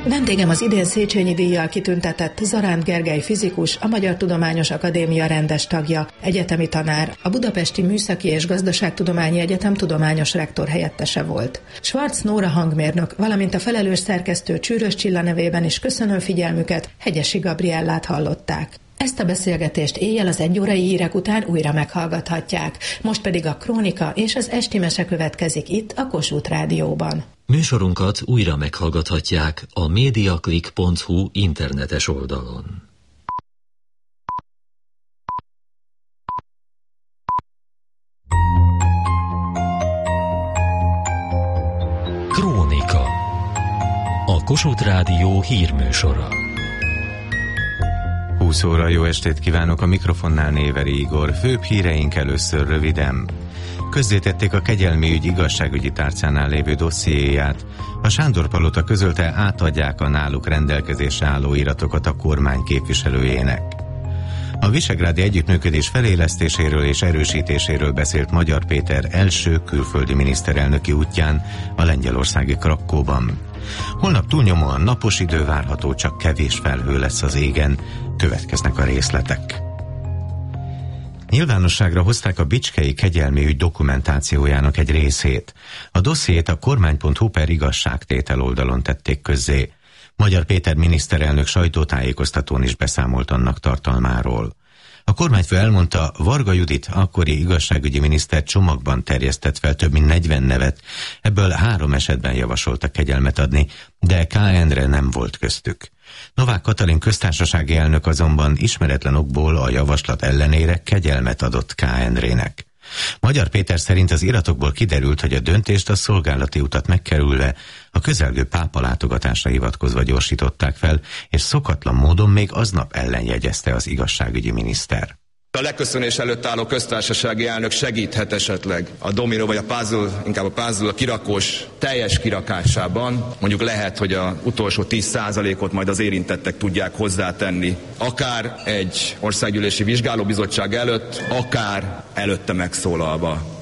Vendégem az idén Széchenyi díjjal kitüntetett Zaránd Gergely fizikus, a Magyar Tudományos Akadémia rendes tagja, egyetemi tanár, a Budapesti Műszaki és Gazdaságtudományi Egyetem tudományos rektor helyettese volt. Schwarz Nóra hangmérnök, valamint a felelős szerkesztő Csűrös Csilla nevében is köszönöm figyelmüket, Hegyesi Gabriellát hallották. Ezt a beszélgetést éjjel az 1 órai hírek után újra meghallgathatják. Most pedig a Krónika és az Esti Mese következik itt a Kossuth Rádióban. Műsorunkat újra meghallgathatják a mediaclick.hu internetes oldalon. Krónika. A Kossuth Rádió hírműsora. 20 óra, jó estét kívánok, a mikrofonnál Néveri Igor. Főbb híreink először röviden. Közzétették a kegyelmi ügy igazságügyi tárcánál lévő dossziéját. A Sándor-palota közölte, átadják a náluk rendelkezésre álló iratokat a kormány képviselőjének. A visegrádi együttműködés felélesztéséről és erősítéséről beszélt Magyar Péter első külföldi miniszterelnöki útján a lengyelországi Krakkóban. Holnap túlnyomóan napos idő várható, csak kevés felhő lesz az égen, következnek a részletek. Nyilvánosságra hozták a bicskei kegyelmi ügy dokumentációjának egy részét. A dossziét a kormány.hu/igazságtétel oldalon tették közzé. Magyar Péter miniszterelnök sajtótájékoztatón is beszámolt annak tartalmáról. A kormányfő elmondta, Varga Judit, akkori igazságügyi miniszter csomagban terjesztett fel több mint 40 nevet, ebből 3 esetben javasoltak kegyelmet adni, de K. Endre nem volt köztük. Novák Katalin köztársasági elnök azonban ismeretlen okból a javaslat ellenére kegyelmet adott K. Endrének. Magyar Péter szerint az iratokból kiderült, hogy a döntést a szolgálati utat megkerülve a közelgő pápa látogatásra hivatkozva gyorsították fel, és szokatlan módon még aznap ellenjegyezte az igazságügyi miniszter. A leköszönés előtt álló köztársasági elnök segíthet esetleg a dominó vagy a puzzle, inkább a puzzle a kirakós teljes kirakásában. Mondjuk lehet, hogy az utolsó 10%-ot majd az érintettek tudják hozzátenni. Akár egy országgyűlési vizsgálóbizottság előtt, akár előtte megszólalva.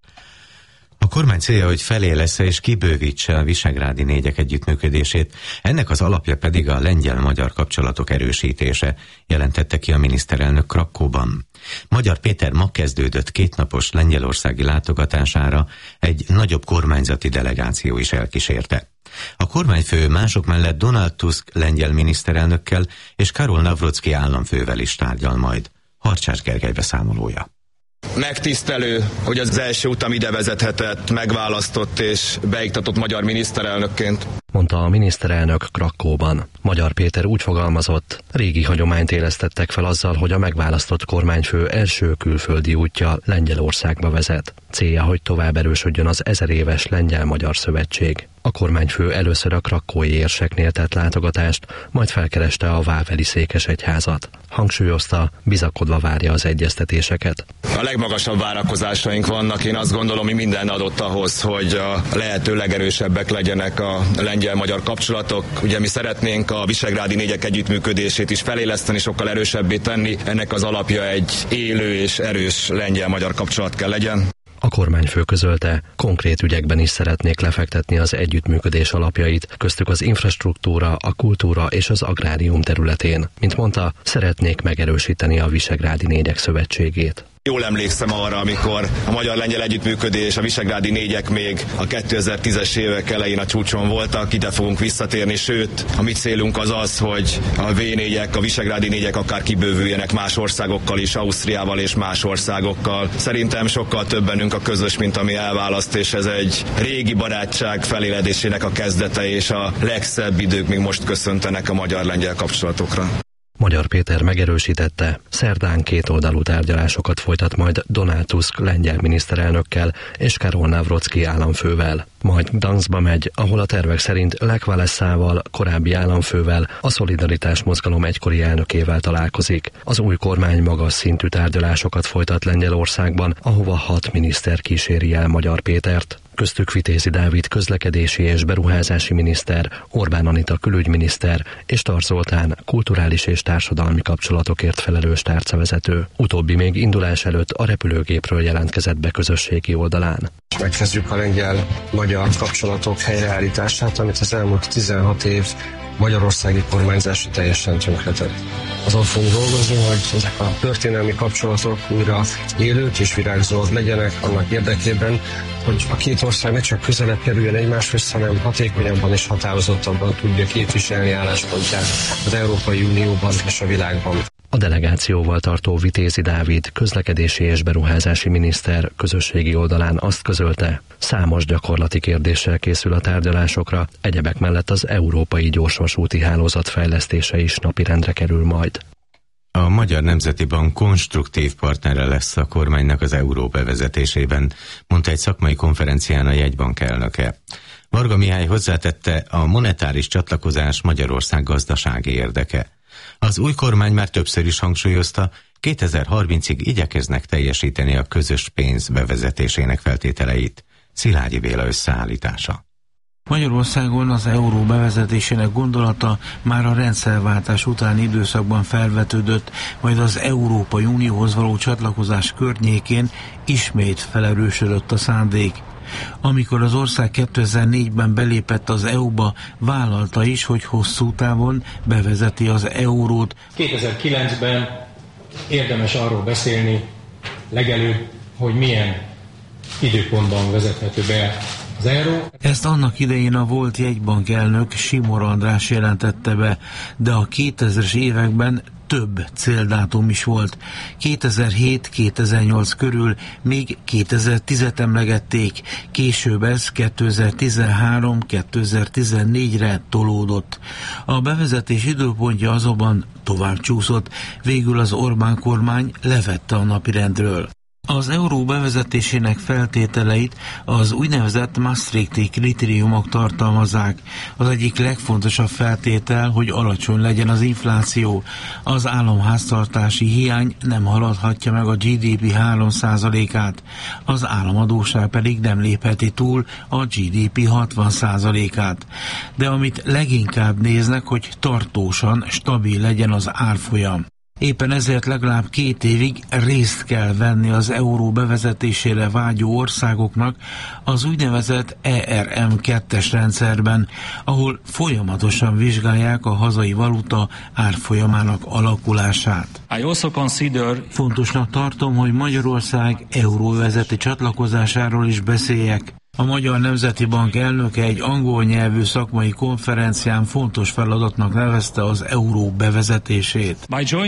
A kormány célja, hogy felélessze és kibővítse a visegrádi négyek együttműködését, ennek az alapja pedig a lengyel-magyar kapcsolatok erősítése, jelentette ki a miniszterelnök Krakkóban. Magyar Péter ma kezdődött 2 napos lengyelországi látogatására egy nagyobb kormányzati delegáció is elkísérte. A kormányfő mások mellett Donald Tusk lengyel miniszterelnökkel és Karol Nawrocki államfővel is tárgyal majd. Harcsás Gergely beszámolója. Megtisztelő, hogy az első utam ide vezethetett, megválasztott és beiktatott magyar miniszterelnökként, mondta a miniszterelnök Krakkóban. Magyar Péter úgy fogalmazott, régi hagyományt élesztettek fel azzal, hogy a megválasztott kormányfő első külföldi útja Lengyelországba vezet. Célja, hogy tovább erősödjön az 1000 éves Lengyel-Magyar Szövetség. A kormányfő először a krakkói érseknél tett látogatást, majd felkereste a váveli székesegyházat. Hangsúlyozta, bizakodva várja az egyeztetéseket. A legmagasabb várakozásaink vannak, én azt gondolom, hogy minden adott ahhoz, hogy a lehető legerősebbek legyenek a lengyel-magyar kapcsolatok. Ugye mi szeretnénk a visegrádi négyek együttműködését is feléleszteni, sokkal erősebbé tenni. Ennek az alapja egy élő és erős lengyel-magyar kapcsolat kell legyen. A kormányfő közölte, konkrét ügyekben is szeretnék lefektetni az együttműködés alapjait, köztük az infrastruktúra, a kultúra és az agrárium területén. Mint mondta, szeretnék megerősíteni a Visegrádi Négyek Szövetségét. Jól emlékszem arra, amikor a magyar-lengyel együttműködés, a visegrádi négyek még a 2010-es évek elején a csúcson voltak, ide fogunk visszatérni, sőt, a mi célunk az az, hogy a V4-ek, a visegrádi négyek akár kibővüljenek más országokkal is, Ausztriával és más országokkal. Szerintem sokkal több bennünk a közös, mint ami elválaszt, és ez egy régi barátság feléledésének a kezdete, és a legszebb idők még most köszöntenek a magyar-lengyel kapcsolatokra. Magyar Péter megerősítette, szerdán kétoldalú tárgyalásokat folytat majd Donald Tusk lengyel miniszterelnökkel és Karol Nawrocki államfővel. Majd Gdanskba megy, ahol a tervek szerint Lech Walesával, korábbi államfővel, a Szolidaritás mozgalom egykori elnökével találkozik. Az új kormány magas szintű tárgyalásokat folytat Lengyelországban, ahova 6 miniszter kíséri el Magyar Pétert. köztük Vitézi Dávid közlekedési és beruházási miniszter, Orbán Anita külügyminiszter és Tar Zoltán kulturális és társadalmi kapcsolatokért felelős tárcavezető. Utóbbi még indulás előtt a repülőgépről jelentkezett be közösségi oldalán. Megkezdjük a lengyel-magyar kapcsolatok helyreállítását, amit az elmúlt 16 év magyarországi kormányzása teljesen tönkretett. Azon fogunk dolgozni, hogy ezek a történelmi kapcsolatok újra élők és virágzóak legyenek annak érdekében, hogy a két ország ne csak közelebb kerüljön egymáshoz, hanem hatékonyabban és határozottabban tudja képviselni álláspontját az Európai Unióban és a világban. A delegációval tartó Vitézi Dávid közlekedési és beruházási miniszter közösségi oldalán azt közölte, számos gyakorlati kérdéssel készül a tárgyalásokra, egyebek mellett az európai gyorsvasúti hálózat fejlesztése is napirendre kerül majd. A Magyar Nemzeti Bank konstruktív partnere lesz a kormánynak az euró bevezetésében, mondta egy szakmai konferencián a jegybank elnöke. Varga Mihály hozzátette, a monetáris csatlakozás Magyarország gazdasági érdeke. Az új kormány már többször is hangsúlyozta, 2030-ig igyekeznek teljesíteni a közös pénz bevezetésének feltételeit. Szilágyi Béla összeállítása. Magyarországon az euró bevezetésének gondolata már a rendszerváltás utáni időszakban felvetődött, majd az Európai Unióhoz való csatlakozás környékén ismét felerősödött a szándék. Amikor az ország 2004-ben belépett az EU-ba, vállalta is, hogy hosszú távon bevezeti az eurót. 2009-ben érdemes arról beszélni legelőbb, hogy milyen időpontban vezethető be az euró. Ezt annak idején a volt jegybank elnök Simor András jelentette be, de a 2000-es években több céldátum is volt. 2007-2008 körül még 2010-et emlegették, később ez 2013-2014-re tolódott. A bevezetés időpontja azonban tovább csúszott, végül az Orbán kormány levette a napirendről. Az euró bevezetésének feltételeit az úgynevezett Maastrichti kritériumok tartalmazzák. Az egyik legfontosabb feltétel, hogy alacsony legyen az infláció. Az államháztartási hiány nem haladhatja meg a GDP 3%-át, az államadósság pedig nem lépheti túl a GDP 60%-át. De amit leginkább néznek, hogy tartósan stabil legyen az árfolyam. Éppen ezért legalább 2 évig részt kell venni az euró bevezetésére vágyó országoknak az úgynevezett ERM2-es rendszerben, ahol folyamatosan vizsgálják a hazai valuta árfolyamának alakulását. Fontosnak tartom, hogy Magyarország euróvezeti csatlakozásáról is beszéljek. A Magyar Nemzeti Bank elnöke egy angol nyelvű szakmai konferencián fontos feladatnak nevezte az euró bevezetését.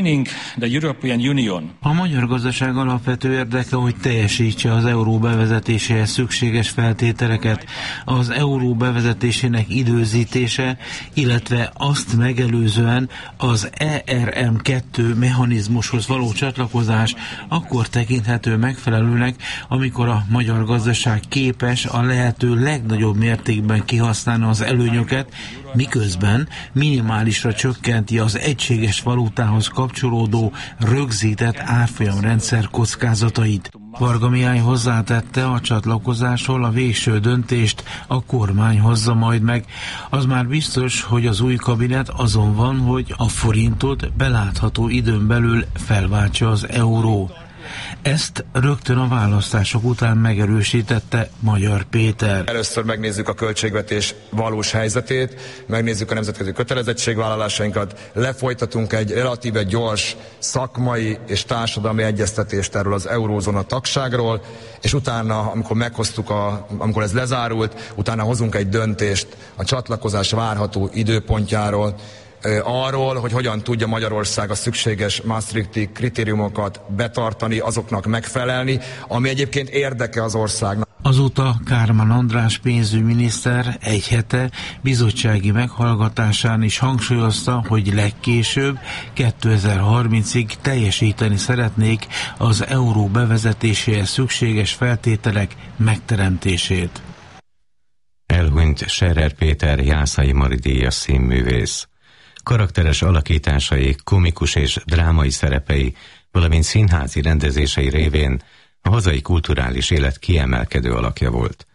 A magyar gazdaság alapvető érdeke, hogy teljesítse az euró bevezetéséhez szükséges feltételeket. Az euró bevezetésének időzítése, illetve azt megelőzően az ERM2 mechanizmushoz való csatlakozás akkor tekinthető megfelelőnek, amikor a magyar gazdaság képes a lehető legnagyobb mértékben kihasználni az előnyöket, miközben minimálisra csökkenti az egységes valutához kapcsolódó rögzített árfolyamrendszer kockázatait. Varga Mihály hozzátette, a csatlakozásról a végső döntést a kormány hozza majd meg. Az már biztos, hogy az új kabinet azon van, hogy a forintot belátható időn belül felváltsa az euró. Ezt rögtön a választások után megerősítette Magyar Péter. Először megnézzük a költségvetés valós helyzetét, megnézzük a nemzetközi kötelezettségvállalásainkat, lefolytatunk egy relatíve gyors szakmai és társadalmi egyeztetést erről az eurózóna tagságról, és utána, amikor ez lezárult, utána hozunk egy döntést a csatlakozás várható időpontjáról, arról, hogy hogyan tudja Magyarország a szükséges Maastrichti kritériumokat betartani, azoknak megfelelni, ami egyébként érdeke az országnak. Azóta Kármán András pénzügyminiszter egy hete bizottsági meghallgatásán is hangsúlyozta, hogy legkésőbb 2030-ig teljesíteni szeretnék az euró bevezetéséhez szükséges feltételek megteremtését. Elhunyt Scherer Péter Jászai Mari díjas színművész. Karakteres alakításai, komikus és drámai szerepei, valamint színházi rendezései révén a hazai kulturális élet kiemelkedő alakja volt.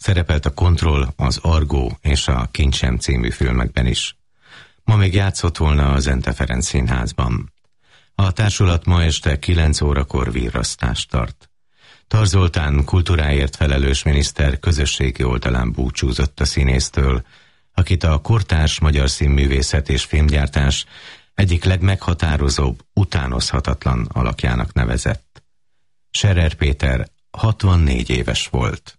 Szerepelt a Kontroll, az Argó és a Kincsem című filmekben is. Ma még játszott volna a Zente Ferenc Színházban. A társulat ma este 9 órakor virrasztást tart. Tar Zoltán kultúráért felelős miniszter közösségi oldalán búcsúzott a színésztől, akit a kortárs magyar színművészet és filmgyártás egyik legmeghatározóbb, utánozhatatlan alakjának nevezett. Scherer Péter 64 éves volt.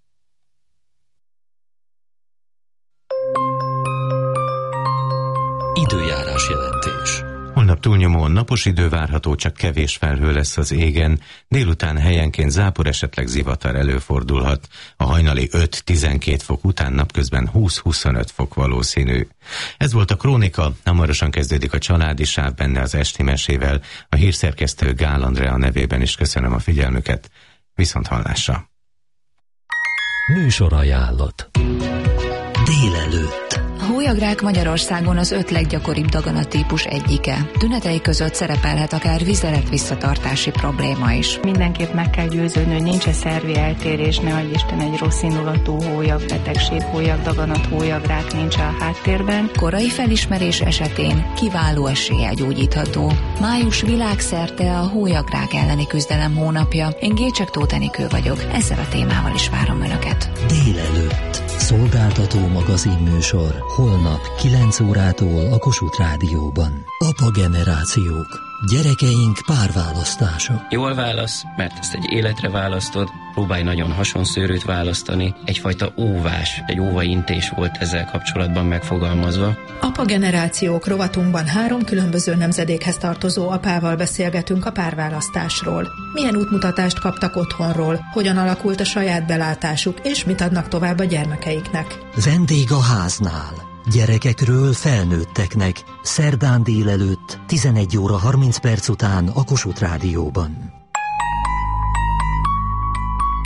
Időjárás jelentés. Holnap túlnyomóan napos idő várható, csak kevés felhő lesz az égen, délután helyenként zápor, esetleg zivatar előfordulhat, a hajnali 5-12 fok után napközben 20-25 fok valószínű. Ez volt a Krónika, hamarosan kezdődik a Családi Sáv, benne az esti mesével, a hírszerkesztő Gál Andrea nevében is köszönöm a figyelmüket, viszonthallásra. Műsorajánlat. Délelőtt. A hólyagrák Magyarországon az 5 leggyakoribb daganatípus egyike. Tünetei között szerepelhet akár vizelet-visszatartási probléma is. Mindenképp meg kell győződni, hogy nincs-e szervi eltérés, ne adj Isten egy rossz indulatú hólyagbetegség, hólyagdaganat, hólyagrák nincs a háttérben. Korai felismerés esetén kiváló eséllyel gyógyítható. Május világszerte a hólyagrák elleni küzdelem hónapja. Én Gécsek Tóth Enikő vagyok, ezzel a témával is várom Önöket. Délelőtt. Szolgáltató magazinműsor. Holnap 9 órától a Kossuth Rádióban. Apa generációk. Gyerekeink párválasztása. Jól válasz, mert ezt egy életre választod, próbálj nagyon hasonszőrűt választani, egyfajta óvás, egy óvaintés volt ezzel kapcsolatban megfogalmazva. Apa generációk rovatunkban 3 különböző nemzedékhez tartozó apával beszélgetünk a párválasztásról. Milyen útmutatást kaptak otthonról, hogyan alakult a saját belátásuk, és mit adnak tovább a gyermekeiknek. Vendég a háznál. Gyerekekről felnőtteknek. Szerdán délelőtt 11 óra 30 perc után a Kossuth Rádióban.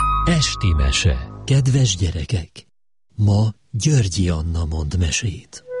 Esti mese. Kedves gyerekek! Ma Györgyi Anna mond mesét.